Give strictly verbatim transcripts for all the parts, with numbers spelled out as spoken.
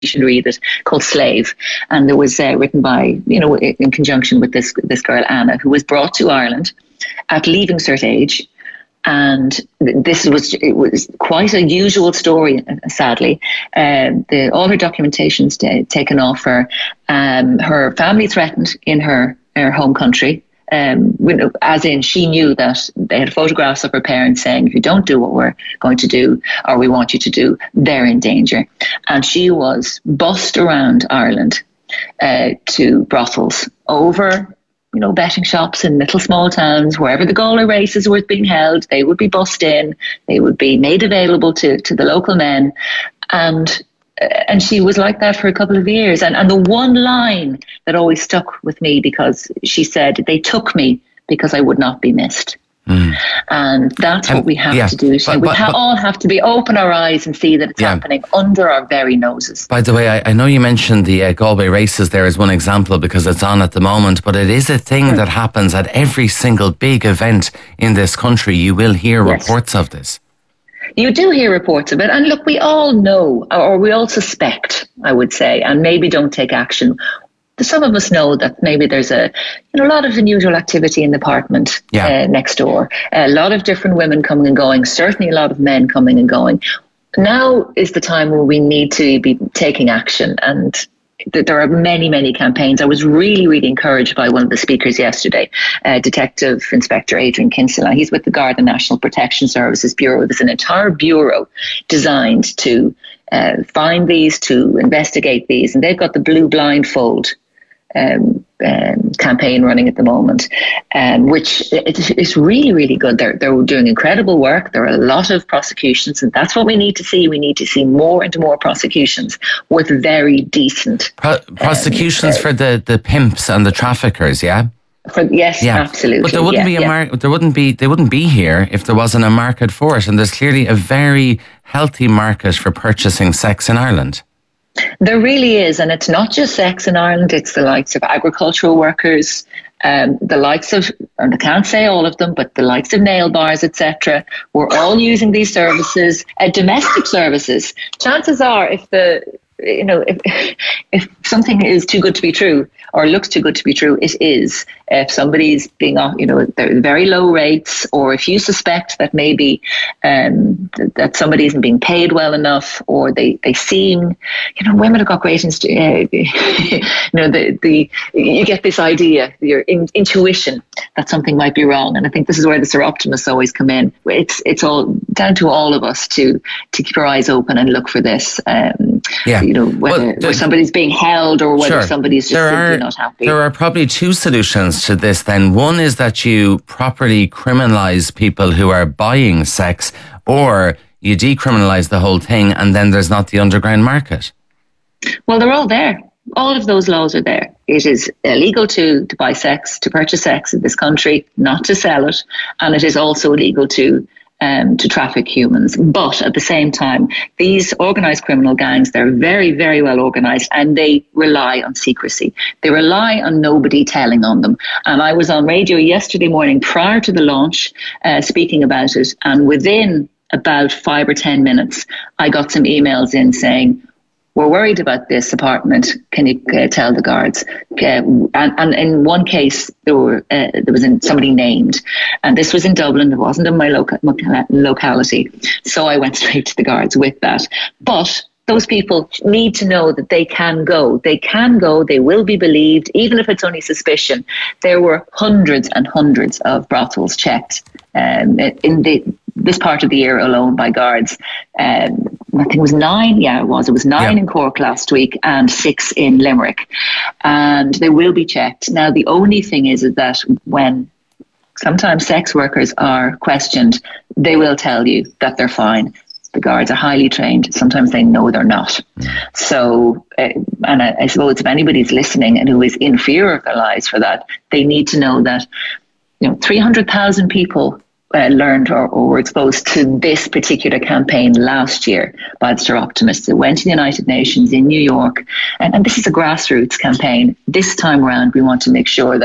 should read it, called Slave. And it was uh, written by, you know, in conjunction with this this girl, Anna, who was brought to Ireland at leaving cert age. And this was it was quite a usual story, sadly. Um, the, all her documentation's t- taken off her. Um, her family threatened in her, her home country. Um, as in, she knew that they had photographs of her parents saying, if you don't do what we're going to do or we want you to do, they're in danger. And she was bussed around Ireland uh, to brothels over, you know, betting shops in little small towns, wherever the Galway races were being held. They would be bussed in, they would be made available to, to the local men. And And she was like that for a couple of years. And, and the one line that always stuck with me, because she said, they took me because I would not be missed. Mm. And that's um, what we have yeah, to do. So but, but, we ha- but, all have to be open our eyes and see that it's yeah. happening under our very noses. By the way, I, I know you mentioned the uh, Galway races there as one example because it's on at the moment, but it is a thing mm. that happens at every single big event in this country. You will hear yes. reports of this. You do hear reports of it. And look, we all know, or we all suspect, I would say, and maybe don't take action. Some of us know that maybe there's a, you know, a lot of unusual activity in the apartment yeah. uh, next door. A lot of different women coming and going, certainly a lot of men coming and going. Now is the time where we need to be taking action, and there are many, many campaigns. I was really, really encouraged by one of the speakers yesterday, uh, Detective Inspector Adrian Kinsella. He's with the Garda National Protection Services Bureau. There's an entire bureau designed to uh, find these, to investigate these, and they've got the Blue Blindfold um, um, campaign running at the moment, um, which it, it's really, really good. They're, they're doing incredible work. There are a lot of prosecutions, and that's what we need to see. We need to see more and more prosecutions with very decent... Pro- prosecutions um, uh, for the, the pimps and the traffickers, yeah? For, yes, yeah. absolutely. But there wouldn't yeah, be a yeah. mar- there wouldn't be they wouldn't be here if there wasn't a market for it, and there's clearly a very healthy market for purchasing sex in Ireland. There really is, and it's not just sex in Ireland. It's the likes of agricultural workers, um, the likes of, and I can't say all of them, but the likes of nail bars, et cetera. We're all using these services, uh, domestic services. Chances are, if the you know, if if something is too good to be true or looks too good to be true, it is. If somebody's being, you know, they're very low rates, or if you suspect that maybe um, th- that somebody isn't being paid well enough, or they, they seem, you know, women have got great, inst- uh, you know, the the you get this idea, your in, intuition that something might be wrong, and I think this is where the seroptimists always come in. It's it's all down to all of us to to keep our eyes open and look for this. Um, yeah. You know, whether, well, whether somebody's being held or whether sure. somebody's just there simply are, not happy. There are probably two solutions to this then. One is that you properly criminalise people who are buying sex, or you decriminalise the whole thing and then there's not the underground market. Well, they're all there. All of those laws are there. It is illegal to, to buy sex, to purchase sex in this country, not to sell it. And it is also illegal to Um, to traffic humans. But at the same time, these organised criminal gangs, they're very, very well organised, and they rely on secrecy. They rely on nobody telling on them. And I was on radio yesterday morning prior to the launch uh, speaking about it, and within about five or ten minutes, I got some emails in saying, we're worried about this apartment. Can you uh, tell the guards? Uh, and, and in one case, there were uh, there was somebody named, and this was in Dublin. It wasn't in my loca- locality, so I went straight to the guards with that. But those people need to know that they can go. They can go. They will be believed, even if it's only suspicion. There were hundreds and hundreds of brothels checked um, in the this part of the year alone by guards. Um, I think it was nine. Yeah, it was. It was nine yeah. in Cork last week and six in Limerick. And they will be checked. Now, the only thing is, is that when sometimes sex workers are questioned, they will tell you that they're fine. The guards are highly trained. Sometimes they know they're not. So, uh, and I, I suppose if anybody's listening and who is in fear of their lives for that, they need to know that, you know, three hundred thousand people Uh, learned or, or were exposed to this particular campaign last year by the Seroptimists. It went to the United Nations in New York, and, and this is a grassroots campaign. This time around, we want to make sure that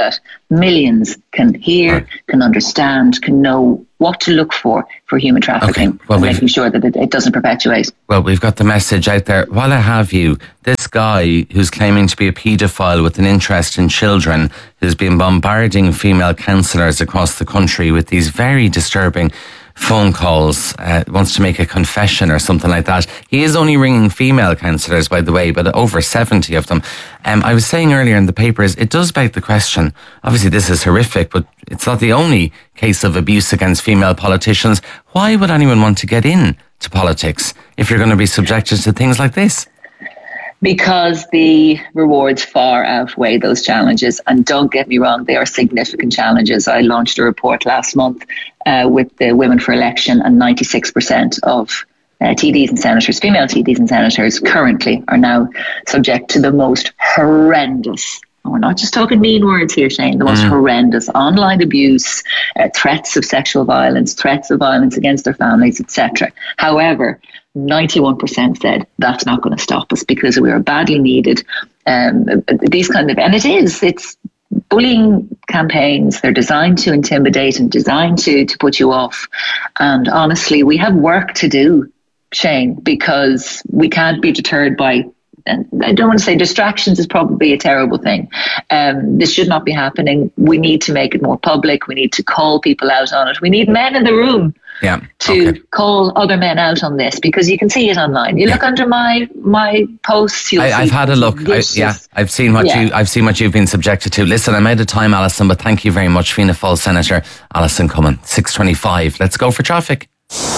millions can hear, right. can understand, can know what to look for for human trafficking, okay. well, and making sure that it, it doesn't perpetuate. Well, we've got the message out there. While I have you, this guy who's claiming to be a paedophile with an interest in children, who's been bombarding female counsellors across the country with these very disturbing phone calls, uh, wants to make a confession or something like that. He is only ringing female counsellors, by the way, but over seventy of them. Um, I was saying earlier in the papers, it does beg the question. Obviously, this is horrific, but it's not the only case of abuse against female politicians. Why would anyone want to get in to politics if you're going to be subjected to things like this? Because the rewards far outweigh those challenges. And don't get me wrong, they are significant challenges. I launched a report last month uh, with the Women for Election, and ninety-six percent of uh, T Ds and senators, female T Ds and senators currently are now subject to the most horrendous, and we're not just talking mean words here, Shane, the most mm. horrendous online abuse, uh, threats of sexual violence, threats of violence against their families, et cetera. However, ninety-one percent said that's not going to stop us because we are badly needed. Um, these kind of, and it is, it's bullying campaigns. They're designed to intimidate and designed to, to put you off. And honestly, we have work to do, Shane, because we can't be deterred by, and I don't want to say distractions is probably a terrible thing. Um, this should not be happening. We need to make it more public. We need to call people out on it. We need men in the room yeah, to okay. call other men out on this, because you can see it online. You yeah. look under my my posts. You'll I, see I've had a look. I, yeah, I've seen what yeah. you. I've seen what you've been subjected to. Listen, I'm out of time, Alison, but thank you very much, Fianna Fáil Senator Alison Cummin. six twenty-five. Let's go for traffic.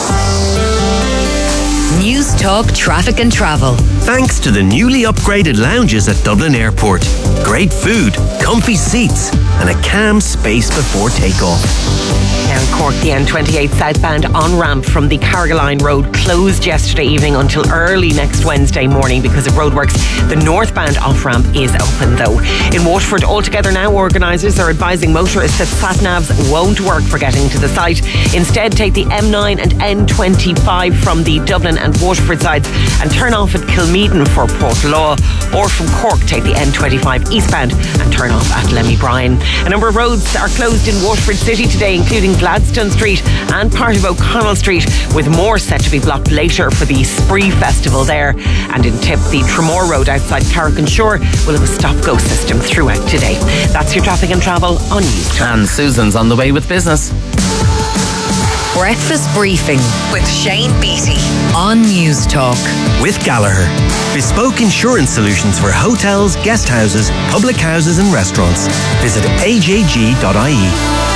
News Talk Traffic and Travel. Thanks to the newly upgraded lounges at Dublin Airport. Great food, comfy seats, and a calm space before takeoff. Now in Cork, the N twenty-eight southbound on-ramp from the Carrigaline Road closed yesterday evening until early next Wednesday morning because of roadworks. The northbound off-ramp is open though. In Waterford, altogether now, organisers are advising motorists that sat-navs won't work for getting to the site. Instead, take the M nine and N twenty-five from the Dublin and Waterford sides and turn off at Kilmeaden for Portlaw, or from Cork, take the N twenty-five eastbound and turn off at Lemmy Bryan. A number of roads are closed in Waterford City today, including Gladstone Street and part of O'Connell Street, with more set to be blocked later for the Spree Festival there. And in Tip, the Tremor Road outside Carrick-on-Shore will have a stop-go system throughout today. That's your traffic and travel on News. And Susan's on the way with business. Breakfast Briefing with Shane Beattie on News Talk. With Gallagher. Bespoke insurance solutions for hotels, guest houses, public houses and restaurants. Visit a j g dot i e.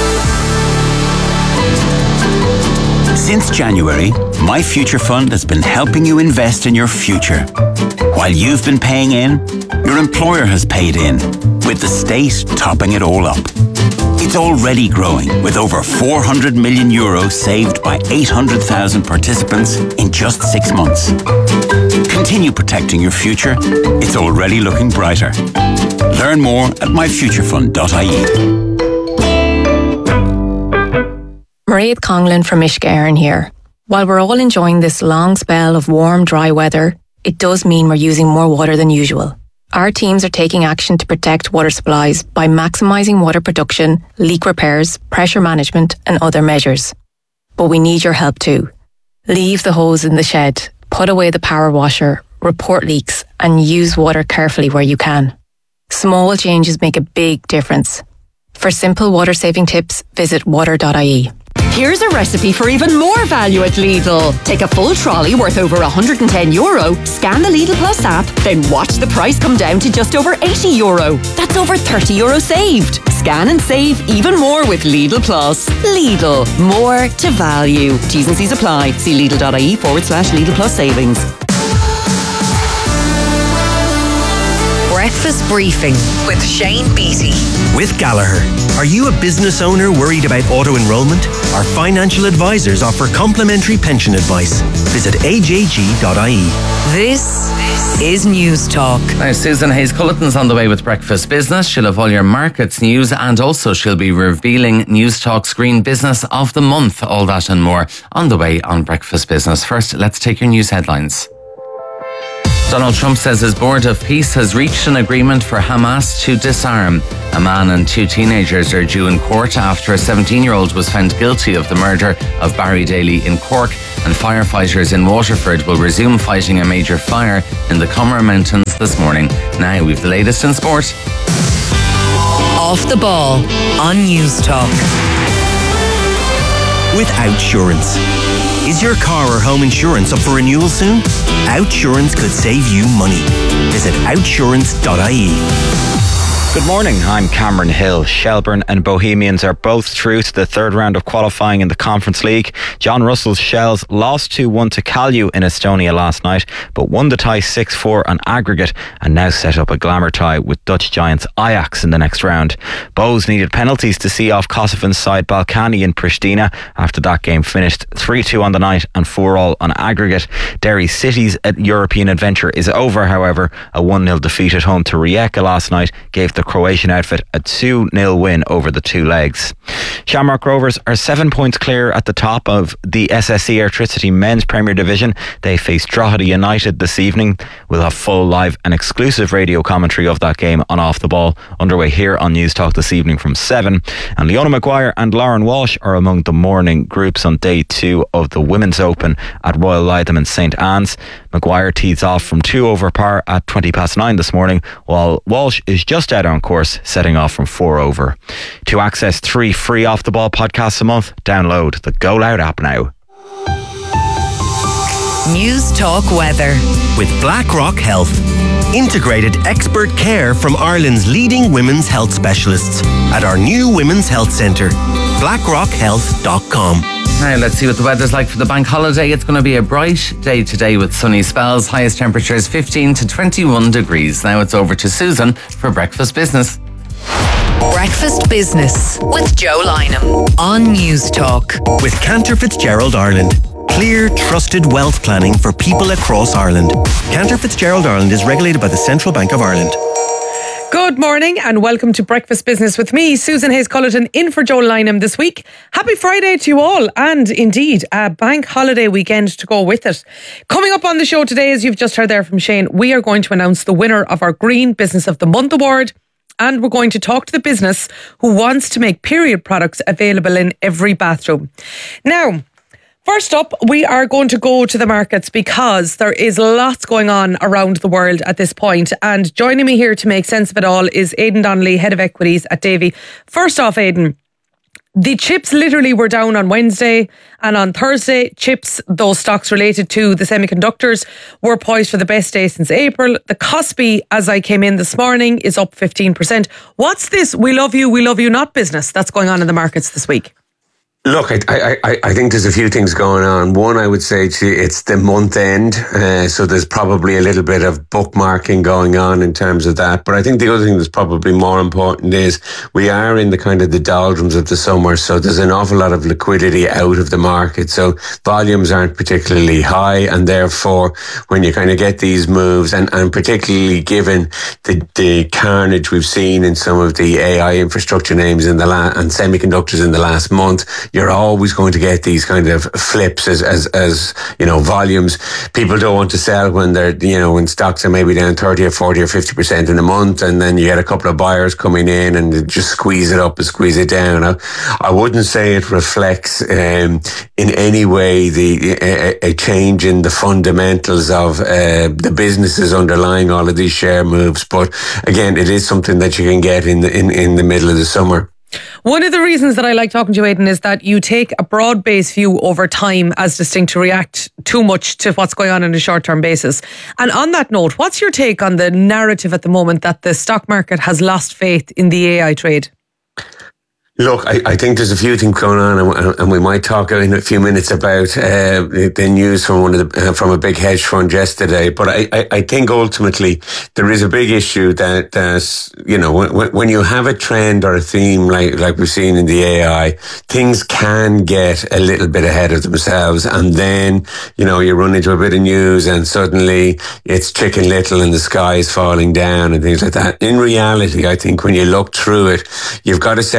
Since January, My Future Fund has been helping you invest in your future. While you've been paying in, your employer has paid in, with the state topping it all up. It's already growing, with over four hundred million euros saved by eight hundred thousand participants in just six months. Continue protecting your future. It's already looking brighter. Learn more at my future fund dot i e. Mairead Conglin from Uisce Éireann here. While we're all enjoying this long spell of warm, dry weather, it does mean we're using more water than usual. Our teams are taking action to protect water supplies by maximising water production, leak repairs, pressure management and other measures. But we need your help too. Leave the hose in the shed, put away the power washer, report leaks and use water carefully where you can. Small changes make a big difference. For simple water saving tips, visit water dot i e. Here's a recipe for even more value at Lidl. Take a full trolley worth over one hundred ten euro, scan the Lidl Plus app, then watch the price come down to just over eighty euro. That's over thirty euro saved. Scan and save even more with Lidl Plus. Lidl, more to value. T's and C's apply. See Lidl dot i e forward slash Lidl Plus savings. Breakfast Briefing with Shane Beattie. With Gallagher. Are you a business owner worried about auto-enrolment? Our financial advisors offer complimentary pension advice. Visit a j g dot i e. This is News Talk. Now, Susan Hayes-Culleton's on the way with Breakfast Business. She'll have all your markets news, and also she'll be revealing News Talk's Green Business of the Month. All that and more on the way on Breakfast Business. First, let's take your news headlines. Donald Trump says his board of peace has reached an agreement for Hamas to disarm. A man and two teenagers are due in court after a seventeen-year-old was found guilty of the murder of Barry Daly in Cork, and firefighters in Waterford will resume fighting a major fire in the Comer Mountains this morning. Now we've the latest in sport. Off the Ball on News Talk. With Outsurance. Is your car or home insurance up for renewal soon? Outsurance could save you money. Visit outsurance dot I E. Good morning, I'm Cameron Hill. Shelbourne and Bohemians are both through to the third round of qualifying in the Conference League. John Russell's Shells lost two one to Kalju in Estonia last night, but won the tie six four on aggregate and now set up a glamour tie with Dutch giants Ajax in the next round. Bows needed penalties to see off Kosovon's side Balkani in Pristina after that game finished three two on the night and four all on aggregate. Derry City's European adventure is over, however. A one nil defeat at home to Rijeka last night gave the Croatian outfit a two nil win over the two legs. Shamrock Rovers are seven points clear at the top of the S S E Airtricity Men's Premier Division. They face Drogheda United this evening. We'll have full live and exclusive radio commentary of that game on Off the Ball underway here on News Talk this evening from seven. And Leona Maguire and Lauren Walsh are among the morning groups on day two of the Women's Open at Royal Lytham in St Anne's. Maguire tees off from two over par at twenty past nine this morning, while Walsh is just out on course, setting off from four over. To access three free Off the Ball podcasts a month, download the Go Loud app now. News Talk weather. With BlackRock Health. Integrated expert care from Ireland's leading women's health specialists at our new Women's Health Centre. blackrock health dot com. Now let's see what the weather's like for the bank holiday. It's going to be a bright day today with sunny spells. Highest temperatures fifteen to twenty-one degrees. Now it's over to Susan for Breakfast Business. Breakfast Business with Joe Lynham on News Talk. With Cantor Fitzgerald Ireland. Clear, trusted wealth planning for people across Ireland. Cantor Fitzgerald Ireland is regulated by the Central Bank of Ireland. Good morning and welcome to Breakfast Business with me, Susan Hayes-Cullerton, in for Joe Lynham this week. Happy Friday to you all, and indeed a bank holiday weekend to go with it. Coming up on the show today, as you've just heard there from Shane, we are going to announce the winner of our Green Business of the Month award, and we're going to talk to the business who wants to make period products available in every bathroom. Now, first up, we are going to go to the markets because there is lots going on around the world at this point. And joining me here to make sense of it all is Aidan Donnelly, Head of Equities at Davy. First off, Aidan, the chips literally were down on Wednesday, and on Thursday, chips, those stocks related to the semiconductors, were poised for the best day since April. The Kospi, as I came in this morning, is up fifteen percent. What's this we love you, we love you not business that's going on in the markets this week? Look, I, I, I think there's a few things going on. One, I would say to you, it's the month end, uh, so there's probably a little bit of bookmarking going on in terms of that. But I think the other thing that's probably more important is we are in the kind of the doldrums of the summer, so there's an awful lot of liquidity out of the market. So volumes aren't particularly high, and therefore, when you kind of get these moves, and, and particularly given the, the carnage we've seen in some of the A I infrastructure names in the la- and semiconductors in the last month, you're always going to get these kind of flips as, as, as, you know, volumes. People don't want to sell when they're, you know, when stocks are maybe down thirty or forty or fifty percent in a month, and then you get a couple of buyers coming in and they just squeeze it up and squeeze it down. I, I wouldn't say it reflects, um, in any way the, a, a change in the fundamentals of, uh, the businesses underlying all of these share moves. But again, it is something that you can get in the, in, in the middle of the summer. One of the reasons that I like talking to you, Aidan, is that you take a broad-based view over time as distinct to react too much to what's going on on a short-term basis. And on that note, what's your take on the narrative at the moment that the stock market has lost faith in the A I trade? Look, I, I think there's a few things going on, and, and we might talk in a few minutes about uh, the news from one of the uh, from a big hedge fund yesterday. But I, I, I think ultimately there is a big issue that that you know when, when you have a trend or a theme like like we've seen in the A I, things can get a little bit ahead of themselves, and then you know you run into a bit of news, and suddenly it's Chicken Little and the sky is falling down and things like that. In reality, I think when you look through it, you've got to separate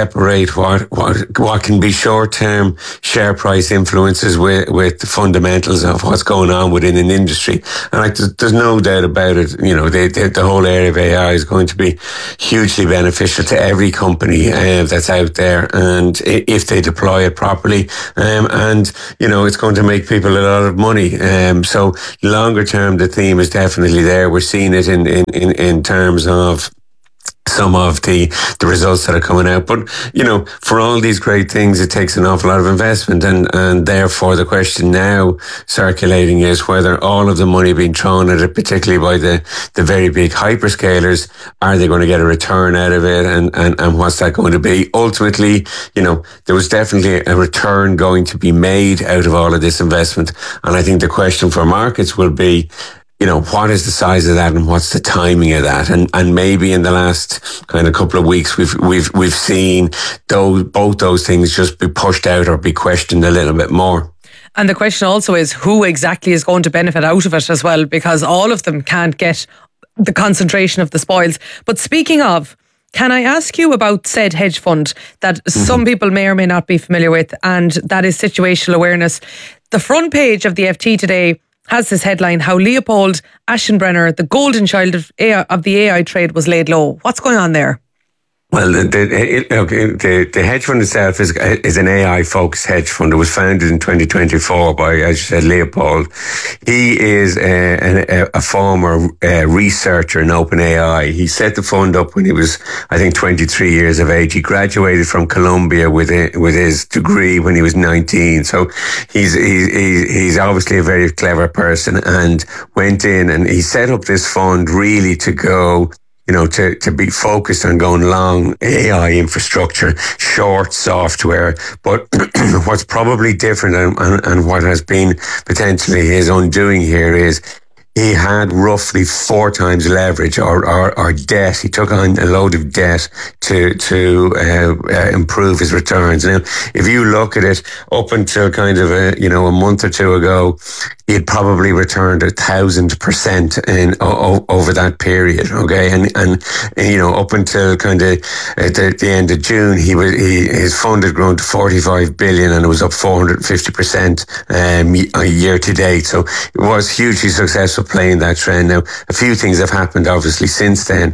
separate what what what can be short term share price influences with with the fundamentals of what's going on within an industry. And like, there's, there's no doubt about it. You know, they, they, the whole area of A I is going to be hugely beneficial to every company uh, that's out there, and if they deploy it properly, um, and you know, it's going to make people a lot of money. Um, so longer term, the theme is definitely there. We're seeing it in in in, in terms of some of the, the results that are coming out. But, you know, for all these great things, it takes an awful lot of investment. And, and therefore the question now circulating is whether all of the money being thrown at it, particularly by the, the very big hyperscalers, are they going to get a return out of it? And, and, and what's that going to be? Ultimately, you know, there was definitely a return going to be made out of all of this investment. And I think the question for markets will be, you know, what is the size of that and what's the timing of that? And and maybe in the last kind of couple of weeks we've we've we've seen those both those things just be pushed out or be questioned a little bit more. And the question also is who exactly is going to benefit out of it as well, because all of them can't get the concentration of the spoils. But speaking of, can I ask you about said hedge fund that mm-hmm. some people may or may not be familiar with, and that is Situational Awareness. The front page of the F T today has this headline, how Leopold Aschenbrenner, the golden child of, A I, of the A I trade, was laid low. What's going on there? Well, the, the, okay, the, the hedge fund itself is, is an A I-focused hedge fund. It was founded in twenty twenty-four by, as you said, Leopold. He is a, a, a former uh, researcher in OpenAI. He set the fund up when he was, I think, twenty-three years of age. He graduated from Columbia with a, with his degree when he was nineteen. So he's he, he's obviously a very clever person, and went in and he set up this fund really to go, you know, to, to be focused on going long A I infrastructure, short software. But what's probably different and, and, and what has been potentially his undoing here is he had roughly four times leverage or, or, or debt. He took on a load of debt to, to, uh, uh, improve his returns. Now, if you look at it up until kind of a, you know, a month or two ago, he had probably returned a thousand percent in o- over that period. Okay. And, and, and, you know, up until kind of at the, the end of June, he was, he, his fund had grown to forty-five billion and it was up four hundred fifty percent, um, year to date. So it was hugely successful playing that trend. Now, a few things have happened obviously since then.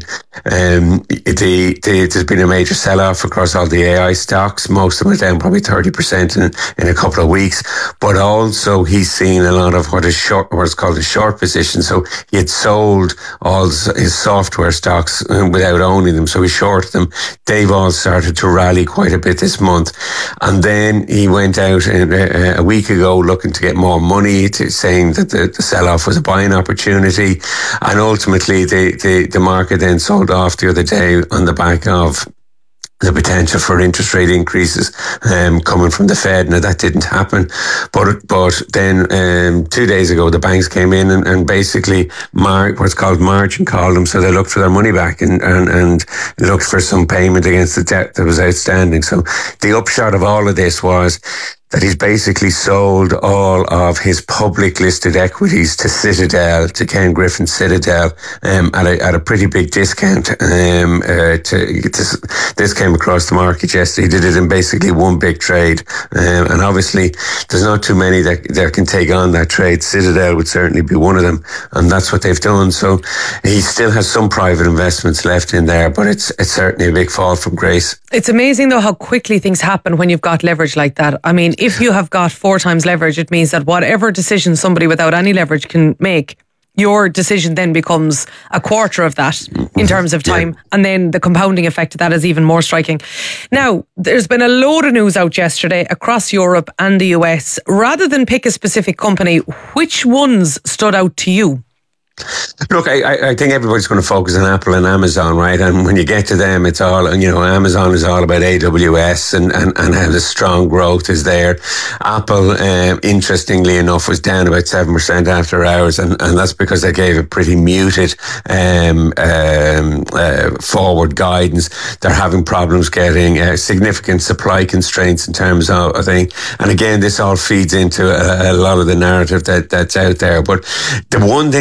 Um, the, the, there's been a major sell-off across all the A I stocks. Most of them are down probably thirty percent in, in a couple of weeks. But also he's seen a lot of what is short, what is called a short position. So he had sold all his software stocks without owning them. So he shorted them. They've all started to rally quite a bit this month. And then he went out a, a week ago looking to get more money, to saying that the, the sell-off was a buying opportunity. And ultimately the, the, the market then sold off the other day on the back of the potential for interest rate increases um, coming from the Fed. Now, that didn't happen. But but then um, two days ago, the banks came in and, and basically mar- what's called margin called them. So they looked for their money back and, and, and looked for some payment against the debt that was outstanding. So the upshot of all of this was that he's basically sold all of his public listed equities to Citadel, to Ken Griffin Citadel, um, at a, at a pretty big discount. Um, uh, to, this, this came across the market yesterday. He did it in basically one big trade. Um, and obviously there's not too many that, that can take on that trade. Citadel would certainly be one of them. And that's what they've done. So he still has some private investments left in there, but it's, it's certainly a big fall from grace. It's amazing though how quickly things happen when you've got leverage like that. I mean, if you have got four times leverage, it means that whatever decision somebody without any leverage can make, your decision then becomes a quarter of that in terms of time. Yeah. And then the compounding effect of that is even more striking. Now, there's been a load of news out yesterday across Europe and the U S. Rather than pick a specific company, which ones stood out to you? Look, I, I think everybody's going to focus on Apple and Amazon, right? And when you get to them, it's all, you know, Amazon is all about A W S and, and, and how the strong growth is there. Apple, um, interestingly enough, was down about seven percent after hours, and, and that's because they gave a pretty muted um, um, uh, forward guidance. They're having problems getting uh, significant supply constraints in terms of, I think, and again, this all feeds into a, a lot of the narrative that, that's out there. But the one thing that's very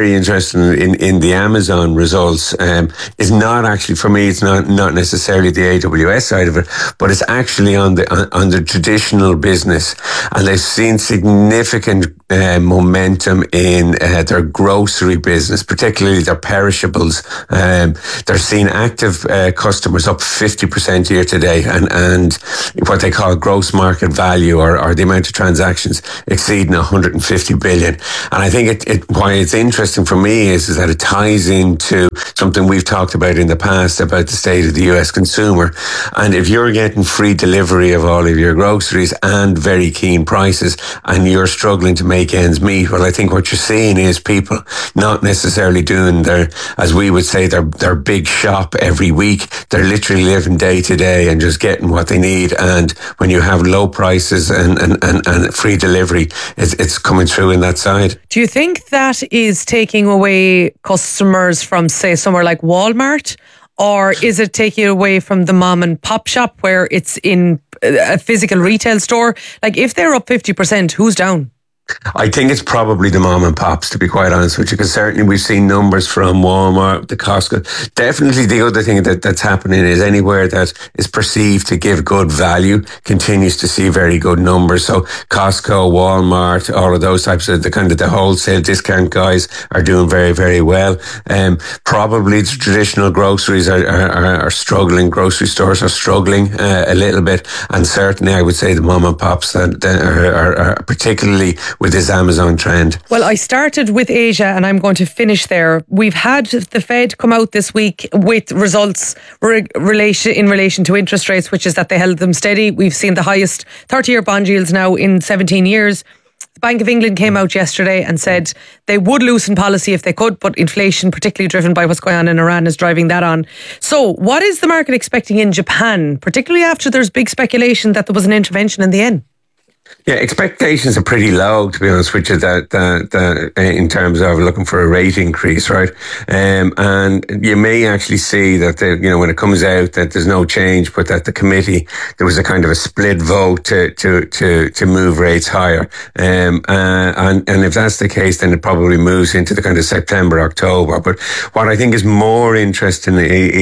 very interested in, in the Amazon results um, is not actually, for me, it's not, not necessarily the A W S side of it, but it's actually on the on, on the traditional business. And they've seen significant uh, momentum in uh, their grocery business, particularly their perishables. Um, they're seeing active uh, customers up fifty percent year to date, and, and what they call gross market value, or, or the amount of transactions exceeding one hundred fifty billion. And I think it, it why it's interesting for me is, is that it ties into something we've talked about in the past about the state of the U S consumer. And if you're getting free delivery of all of your groceries and very keen prices, and you're struggling to make ends meet, well, I think what you're seeing is people not necessarily doing their, as we would say, their their big shop every week. They're literally living day to day and just getting what they need. And when you have low prices and, and, and, and free delivery, it's, it's coming through in that side. Do you think that is taking away customers from, say, somewhere like Walmart? Or is it taking away from the mom and pop shop where it's in a physical retail store? Like, if they're up fifty percent, who's down? I think it's probably the mom and pops, to be quite honest with you, because certainly we've seen numbers from Walmart, the Costco. Definitely the other thing that, that's happening is anywhere that is perceived to give good value continues to see very good numbers. So Costco, Walmart, all of those types of the kind of the wholesale discount guys are doing very, very well. Um, probably the traditional groceries are, are, are struggling. Grocery stores are struggling uh, a little bit. And certainly I would say the mom and pops that, that are, are, are particularly with this Amazon trend. Well, I started with Asia and I'm going to finish there. We've had the Fed come out this week with results re- relation in relation to interest rates, which is that they held them steady. We've seen the highest thirty-year bond yields now in seventeen years. The Bank of England came out yesterday and said they would loosen policy if they could, but inflation, particularly driven by what's going on in Iran, is driving that on. So what is the market expecting in Japan, particularly after there's big speculation that there was an intervention in the yen? Yeah, expectations are pretty low, to be honest with you, that, that, that in terms of looking for a rate increase, right? Um, and you may actually see that, the, you know, when it comes out that there's no change, but that the committee, there was a kind of a split vote to, to, to, to move rates higher. Um, uh, and, and if that's the case, then it probably moves into the kind of September, October. But what I think is more interesting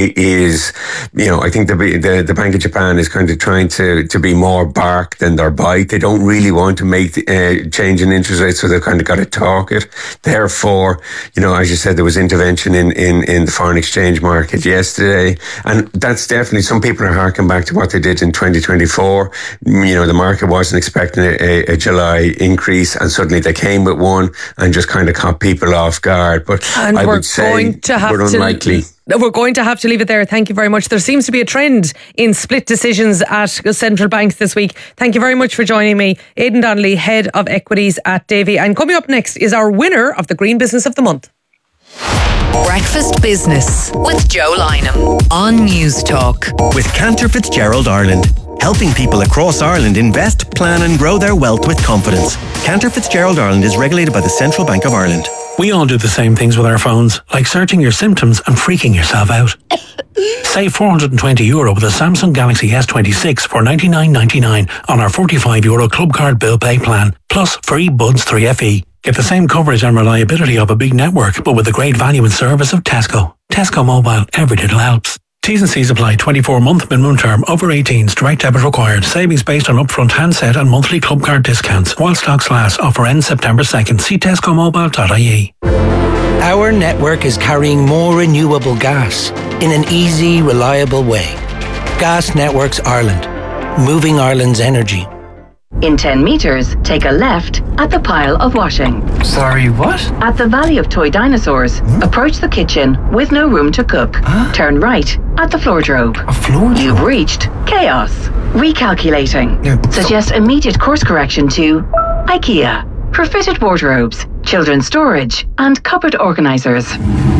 is, you know, I think the, the, the Bank of Japan is kind of trying to, to be more bark than their bite. They don't really want to make the uh, change in interest rates, so they've kind of got to talk it. Therefore, you know, as you said, there was intervention in, in, in the foreign exchange market yesterday, and that's definitely, some people are harking back to what they did in twenty twenty-four. You know, the market wasn't expecting a, a July increase, and suddenly they came with one and just kind of caught people off guard. But and I we're would say going to have we're unlikely. To- We're going to have to leave it there. Thank you very much. There seems to be a trend in split decisions at central banks this week. Thank you very much for joining me. Aidan Donnelly, Head of Equities at Davy. And coming up next is our winner of the Green Business of the Month. Breakfast Business with Joe Lynham on News Talk. With Cantor Fitzgerald Ireland, helping people across Ireland invest, plan and grow their wealth with confidence. Cantor Fitzgerald Ireland is regulated by the Central Bank of Ireland. We all do the same things with our phones, like searching your symptoms and freaking yourself out. Save four hundred twenty euro with a Samsung Galaxy S twenty-six for ninety-nine ninety-nine on our forty-five euro Club Card Bill Pay plan, plus free Buds three F E. Get the same coverage and reliability of a big network, but with the great value and service of Tesco. Tesco Mobile, every little helps. T's and C's apply. twenty-four month minimum term. Over eighteens. Direct debit required. Savings based on upfront handset and monthly club card discounts. While stocks last. Offer ends September second. See tesco mobile dot I E. Our network is carrying more renewable gas in an easy, reliable way. Gas Networks Ireland. Moving Ireland's energy. In ten metres, take a left at the pile of washing. Sorry, what? At the Valley of Toy Dinosaurs, hmm? Approach the kitchen with no room to cook. Huh? Turn right at the floordrobe. A floordrobe? You've reached chaos. Recalculating. No, Suggest immediate course correction to IKEA for fitted wardrobes, children's storage and cupboard organisers.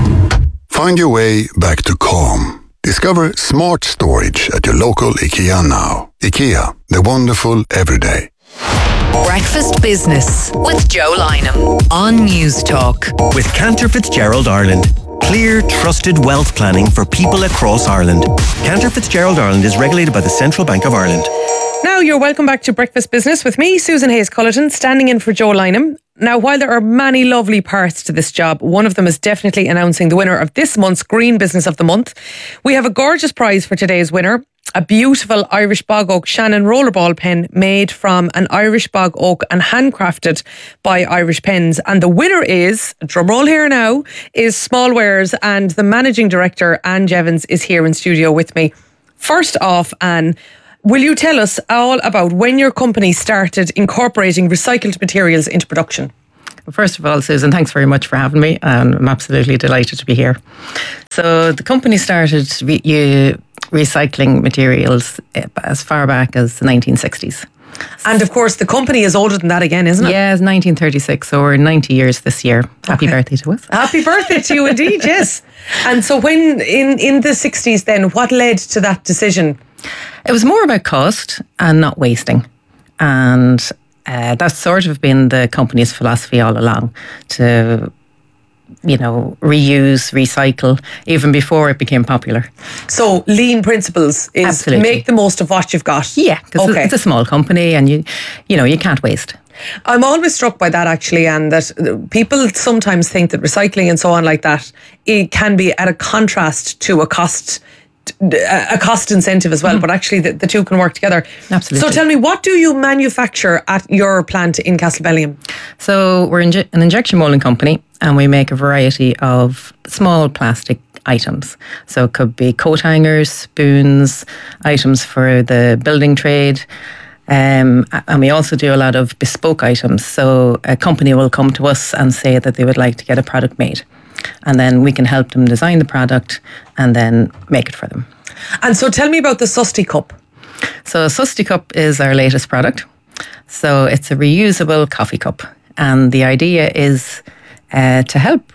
Find your way back to calm. Discover smart storage at your local IKEA now. IKEA, the wonderful everyday. Breakfast Business with Joe Lynham on News Talk. With Cantor Fitzgerald Ireland. Clear, trusted wealth planning for people across Ireland. Cantor Fitzgerald Ireland is regulated by the Central Bank of Ireland. Now you're welcome back to Breakfast Business with me, Susan Hayes-Culleton, standing in for Joe Lynham. Now, while there are many lovely parts to this job, one of them is definitely announcing the winner of this month's Green Business of the Month. We have a gorgeous prize for today's winner. A beautiful Irish bog oak Shannon rollerball pen made from an Irish bog oak and handcrafted by Irish Pens. And the winner is, drumroll here now, is Smallwares, and the managing director, Anne Jevons, is here in studio with me. First off, Anne, will you tell us all about when your company started incorporating recycled materials into production? Well, first of all, Susan, thanks very much for having me. And I'm absolutely delighted to be here. So the company started re- you, recycling materials as far back as the nineteen sixties. And of course, the company is older than that again, isn't it? Yeah, it's nineteen thirty-six, so we're ninety years this year. Happy okay. birthday to us. Happy birthday to you indeed, yes. And so when, in, in the sixties then, what led to that decision? It was more about cost and not wasting. And uh, that's sort of been the company's philosophy all along, to, you know, reuse, recycle, even before it became popular. So lean principles is Absolutely. Make the most of what you've got. Yeah, because okay. it's a small company and, you, you know, you can't waste. I'm always struck by that, actually, and that people sometimes think that recycling and so on like that, it can be at a contrast to a cost a cost incentive as well, mm. but actually the, the two can work together. Absolutely. So tell me, what do you manufacture at your plant in Castlebellium? So we're inje- an injection molding company, and we make a variety of small plastic items. So it could be coat hangers, spoons, items for the building trade. Um, and we also do a lot of bespoke items. So a company will come to us and say that they would like to get a product made. And then we can help them design the product and then make it for them. And so tell me about the Susty Cup. So Susty Cup is our latest product. So it's a reusable coffee cup. And the idea is uh, to help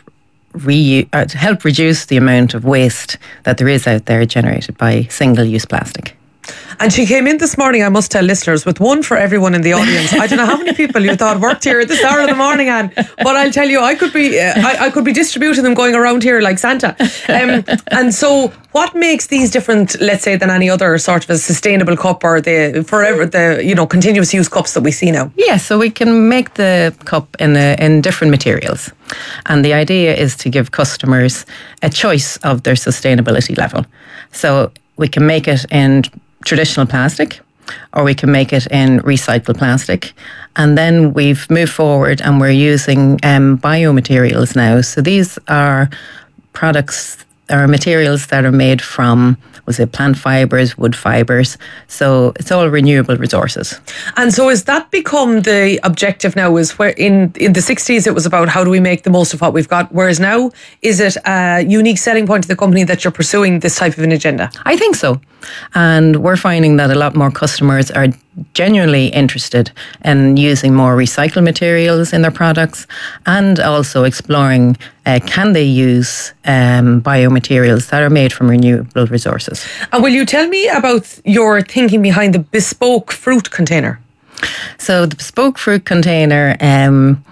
Re- uh, to help reduce the amount of waste that there is out there generated by single-use plastic. And she came in this morning, I must tell listeners, with one for everyone in the audience. I don't know how many people you thought worked here at this hour of the morning, Anne, but I'll tell you, I could be uh, I, I could be distributing them going around here like Santa. Um, and so what makes these different, let's say, than any other sort of a sustainable cup or the forever, the, you know, continuous use cups that we see now? Yeah, so we can make the cup in, a, in different materials. And the idea is to give customers a choice of their sustainability level. So we can make it in traditional plastic, or we can make it in recycled plastic. And then we've moved forward and we're using um, biomaterials now. So these are products or materials that are made from, was it plant fibres, wood fibres. So it's all renewable resources. And so has that become the objective now? Is where in, in the sixties it was about how do we make the most of what we've got, whereas now is it a unique selling point of the company that you're pursuing this type of an agenda? I think so. And we're finding that a lot more customers are genuinely interested in using more recycled materials in their products, and also exploring uh, can they use um, biomaterials that are made from renewable resources. And will you tell me about your thinking behind the bespoke fruit container? So the bespoke fruit container um,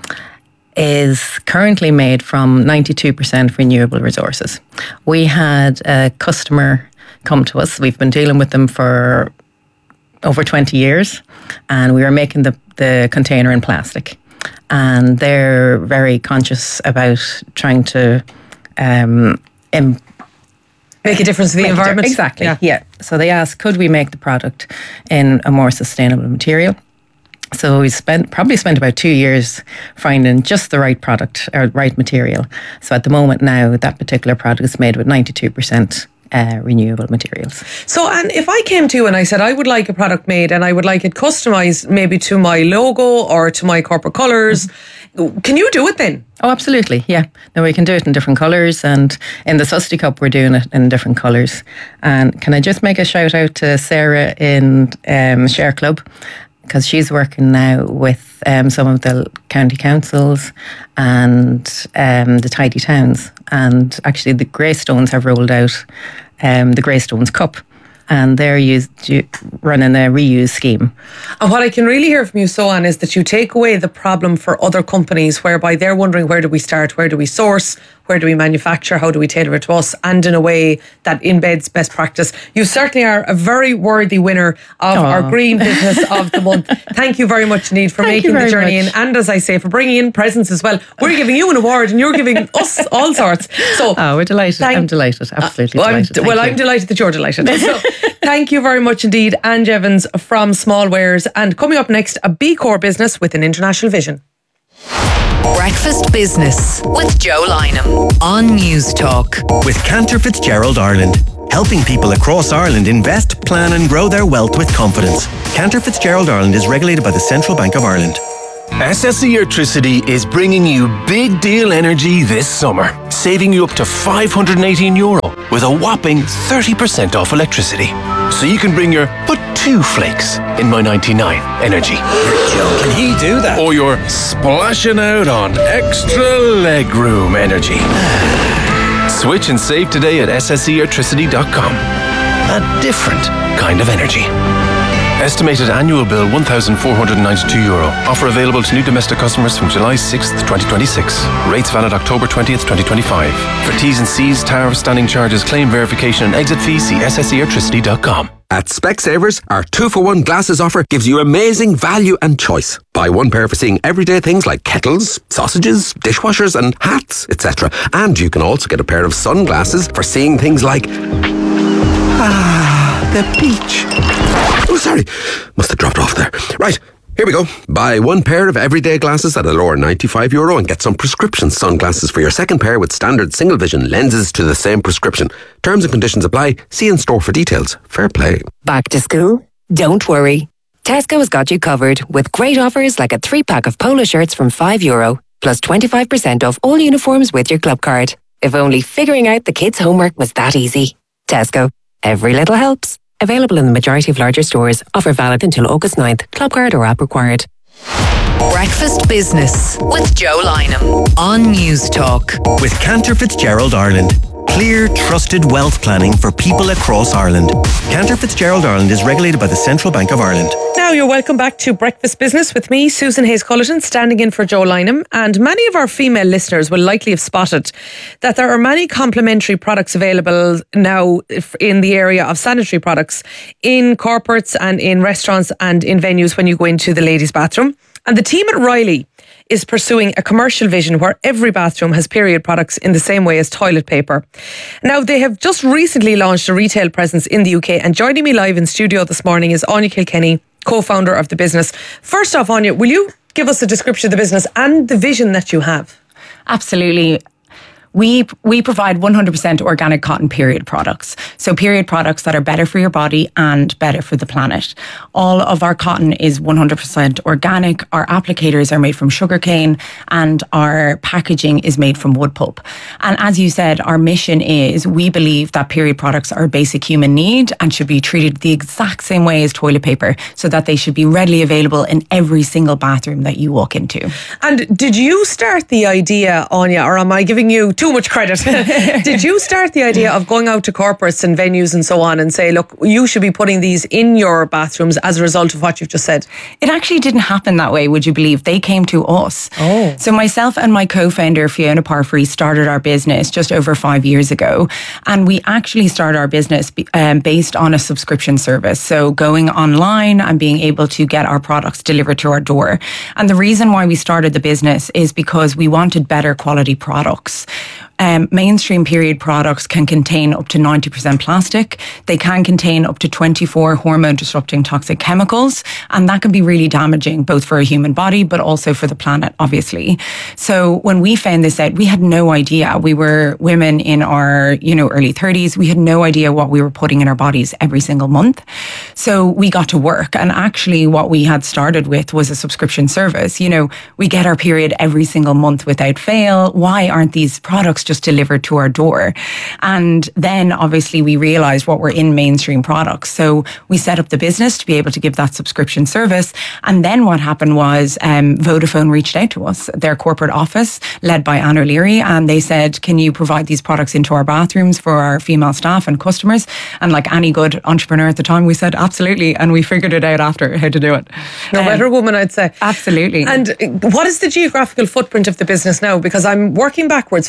is currently made from ninety-two percent renewable resources. We had a customer come to us. We've been dealing with them for over twenty years, and we were making the, the container in plastic. And they're very conscious about trying to um, im- make a difference in the environment. Di- exactly, yeah. yeah. So they asked, could we make the product in a more sustainable material? So we spent probably spent about two years finding just the right product or right material. So at the moment now, that particular product is made with ninety-two percent Uh, renewable materials. So, and if I came to you and I said I would like a product made and I would like it customized maybe to my logo or to my corporate colours, mm-hmm. can you do it then? Oh, absolutely, yeah. No, we can do it in different colours, and in the Susty Cup we're doing it in different colours. And can I just make a shout out to Sarah in um, Share Club, because she's working now with um, some of the county councils and um, the tidy towns. And actually the Greystones have rolled out um, the Greystones Cup, and they're used, running a reuse scheme. And what I can really hear from you, Sohan, is that you take away the problem for other companies whereby they're wondering, where do we start, where do we source, where do we manufacture, how do we tailor it to us, and in a way that embeds best practice. You certainly are a very worthy winner of Aww. our Green Business of the Month. Thank you very much, Niamh, for Thank making the you very journey in, much. and as I say, for bringing in presents as well. We're giving you an award and you're giving us all sorts. So, oh, we're delighted. thank- I'm delighted. Absolutely Uh, well, I'm, delighted. Thank well, you. I'm delighted that you're delighted. So, thank you very much indeed, Ange Evans from Small Wares. And coming up next, a B Corp business with an international vision. Breakfast Business with Joe Lynham on News Talk. With Cantor Fitzgerald Ireland, helping people across Ireland invest, plan and grow their wealth with confidence. Cantor Fitzgerald Ireland is regulated by the Central Bank of Ireland. S S E Electricity is bringing you big deal energy this summer, saving you up to five hundred eighteen euro with a whopping thirty percent off electricity. So you can bring your but two flakes in my ninety-nine energy. Can he do that? Or your splashing out on extra legroom energy. Switch and save today at s s e electricity dot com. A different kind of energy. Estimated annual bill one thousand four hundred ninety-two euro. Offer available to new domestic customers from July sixth, twenty twenty-six. Rates valid October twentieth, twenty twenty-five. For T's and C's, tariff, standing charges, claim verification and exit fees, see s s e electricity dot com. At Specsavers, our two for one glasses offer gives you amazing value and choice. Buy one pair for seeing everyday things like kettles, sausages, dishwashers and hats, et cetera. And you can also get a pair of sunglasses for seeing things like... Ah, the beach. Oh, sorry. Must have dropped off there. Right, here we go. Buy one pair of everyday glasses at a lower ninety-five euro and get some prescription sunglasses for your second pair with standard single vision lenses to the same prescription. Terms and conditions apply. See in store for details. Fair play. Back to school? Don't worry. Tesco has got you covered with great offers like a three-pack of polo shirts from five euro, plus twenty-five percent off all uniforms with your club card. If only figuring out the kids' homework was that easy. Tesco. Every little helps. Available in the majority of larger stores. Offer valid until August ninth. Club card or app required. Breakfast Business with Joe Lynham on News Talk. With Cantor Fitzgerald Ireland. Clear, trusted wealth planning for people across Ireland. Cantor Fitzgerald Ireland is regulated by the Central Bank of Ireland. Now you're welcome back to Breakfast Business with me, Susan Hayes-Cullerton, standing in for Joe Lynham. And many of our female listeners will likely have spotted that there are many complementary products available now in the area of sanitary products in corporates and in restaurants and in venues when you go into the ladies' bathroom. And the team at Riley is pursuing a commercial vision where every bathroom has period products in the same way as toilet paper. Now, they have just recently launched a retail presence in the U K, and joining me live in studio this morning is Anya Kilkenny, co-founder of the business. First off, Anya, will you give us a description of the business and the vision that you have? Absolutely. We we provide one hundred percent organic cotton period products. So period products that are better for your body and better for the planet. All of our cotton is one hundred percent organic. Our applicators are made from sugarcane and our packaging is made from wood pulp. And as you said, our mission is we believe that period products are a basic human need and should be treated the exact same way as toilet paper, so that they should be readily available in every single bathroom that you walk into. And did you start the idea, Anya, or am I giving you too much credit? Did you start the idea of going out to corporates and venues and so on and say, look, you should be putting these in your bathrooms as a result of what you've just said? It actually didn't happen that way, would you believe? They came to us. Oh. So myself and my co-founder, Fiona Parfrey, started our business just over five years ago. And we actually started our business um, based on a subscription service. So going online and being able to get our products delivered to our door. And the reason why we started the business is because we wanted better quality products. Um, mainstream period products can contain up to ninety percent plastic. They can contain up to twenty-four hormone disrupting toxic chemicals. And that can be really damaging both for a human body, but also for the planet, obviously. So when we found this out, we had no idea. We were women in our, you know, early thirties. We had no idea what we were putting in our bodies every single month. So we got to work. And actually what we had started with was a subscription service. You know, we get our period every single month without fail. Why aren't these products just delivered to our door? And then obviously we realized what were in mainstream products. So we set up the business to be able to give that subscription service. And then what happened was um, Vodafone reached out to us, their corporate office led by Anne O'Leary, and they said, can you provide these products into our bathrooms for our female staff and customers? And like any good entrepreneur at the time, we said, absolutely. And we figured it out after how to do it. No um, better woman, I'd say. Absolutely. And what is the geographical footprint of the business now? Because I'm working backwards. Five years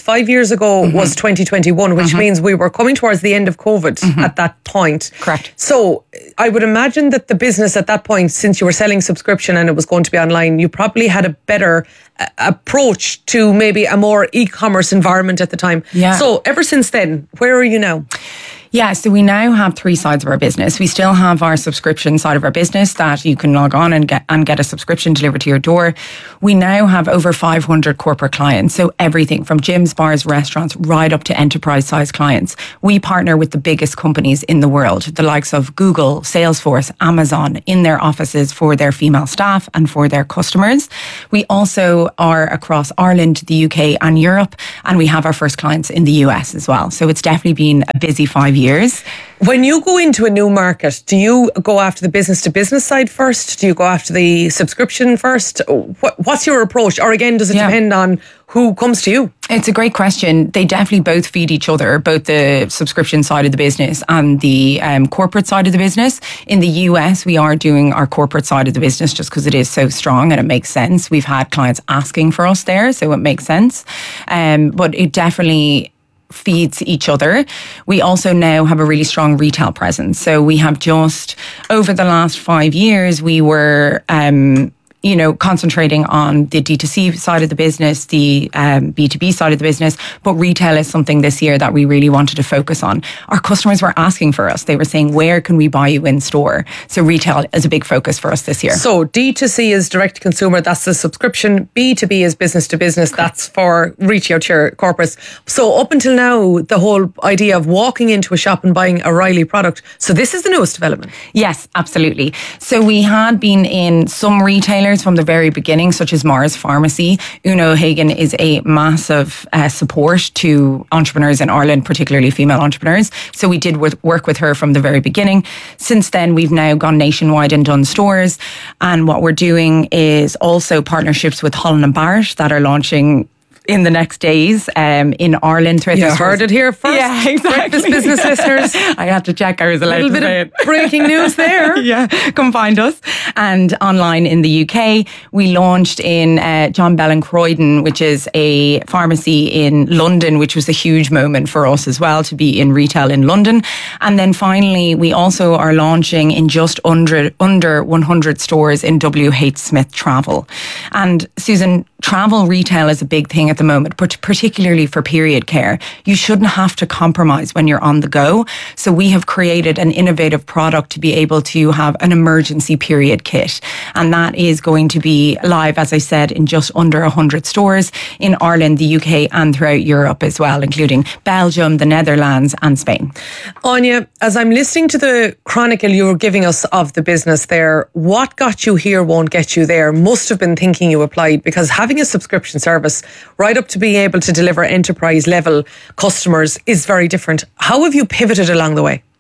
years ago Mm-hmm. was twenty twenty-one, which Mhm. means we were coming towards the end of COVID Mhm. at that point. Correct. So I would imagine that the business at that point, since you were selling subscription and it was going to be online, you probably had a better uh, approach to maybe a more e-commerce environment at the time. Yeah. So ever since then, where are you now? Yeah, so we now have three sides of our business. We still have our subscription side of our business that you can log on and get and get a subscription delivered to your door. We now have over five hundred corporate clients, so everything from gyms, bars, restaurants, right up to enterprise-sized clients. We partner with the biggest companies in the world, the likes of Google, Salesforce, Amazon, in their offices for their female staff and for their customers. We also are across Ireland, the U K and Europe, and we have our first clients in the U S as well. So it's definitely been a busy five years. years. When you go into a new market, do you go after the business to business side first? Do you go after the subscription first? What, what's your approach? Or again, does it yeah. depend on who comes to you? It's a great question. They definitely both feed each other, both the subscription side of the business and the um, corporate side of the business. In the U S, we are doing our corporate side of the business just because it is so strong and it makes sense. We've had clients asking for us there, so it makes sense. Um, but it definitely feeds each other. We also now have a really strong retail presence. So we have just, over the last five years, we were, um, you know, concentrating on the D two C side of the business, the um, B two B side of the business, but retail is something this year that we really wanted to focus on. Our customers were asking for us. They were saying, where can we buy you in store? So retail is a big focus for us this year. So D two C is direct to consumer, that's the subscription. B two B is business to business, that's for reaching out to your corporates. So up until now, the whole idea of walking into a shop and buying a Riley product. So this is the newest development. Yes, absolutely. So we had been in some retailers from the very beginning, such as Mars Pharmacy. Una O'Hagan is a massive uh, support to entrepreneurs in Ireland, particularly female entrepreneurs. So we did work with her from the very beginning. Since then, we've now gone nationwide and done stores. And what we're doing is also partnerships with Holland and Barrett that are launching in the next days um, in Ireland. You heard it here first. Yeah, exactly. Breakfast business listeners. I had to check I was allowed to say it. A little bit of breaking news there. Yeah, come find us. And online in the U K, we launched in uh, John Bell and Croydon, which is a pharmacy in London, which was a huge moment for us as well to be in retail in London. And then finally, we also are launching in just under, under one hundred stores in W H Smith Travel. And Susan, travel retail is a big thing at the moment, but particularly for period care. You shouldn't have to compromise when you're on the go. So we have created an innovative product to be able to have an emergency period kit. And that is going to be live, as I said, in just under one hundred stores in Ireland, the U K and throughout Europe as well, including Belgium, the Netherlands and Spain. Anya, as I'm listening to the chronicle you were giving us of the business there, what got you here won't get you there must have been thinking you applied, because having a subscription service right up to being able to deliver enterprise level customers is very different. How have you pivoted along the way?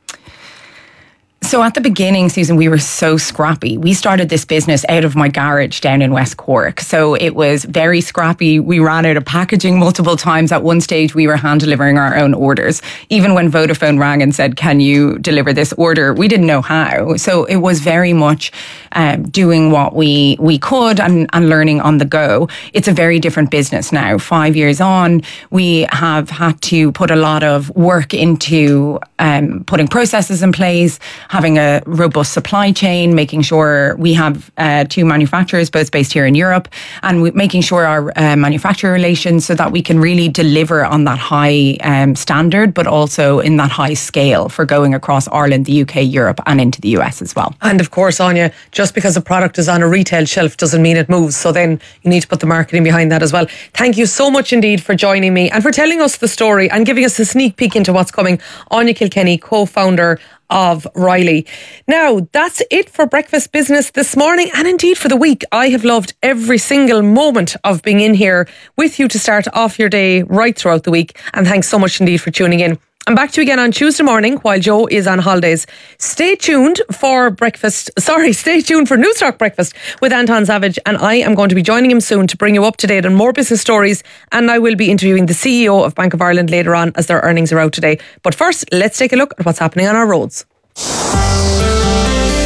So at the beginning, Susan, we were so scrappy. We started this business out of my garage down in West Cork. So it was very scrappy. We ran out of packaging multiple times. At one stage, we were hand delivering our own orders. Even when Vodafone rang and said, can you deliver this order? We didn't know how. So it was very much um, doing what we, we could and, and learning on the go. It's a very different business now. Five years on, we have had to put a lot of work into um, putting processes in place, having a robust supply chain, making sure we have uh, two manufacturers, both based here in Europe, and we, making sure our uh, manufacturer relations so that we can really deliver on that high um, standard, but also in that high scale for going across Ireland, the U K, Europe, and into the U S as well. And of course, Anya, just because a product is on a retail shelf doesn't mean it moves. So then you need to put the marketing behind that as well. Thank you so much indeed for joining me and for telling us the story and giving us a sneak peek into what's coming. Anya Kilkenny, co-founder of Riley. Now, that's it for Breakfast Business this morning and indeed for the week. I have loved every single moment of being in here with you to start off your day right throughout the week. And thanks so much indeed for tuning in. I'm back to you again on Tuesday morning while Joe is on holidays. Stay tuned for breakfast. Sorry, stay tuned for Newstalk Breakfast with Anton Savage, and I am going to be joining him soon to bring you up to date on more business stories, and I will be interviewing the C E O of Bank of Ireland later on as their earnings are out today. But first, let's take a look at what's happening on our roads.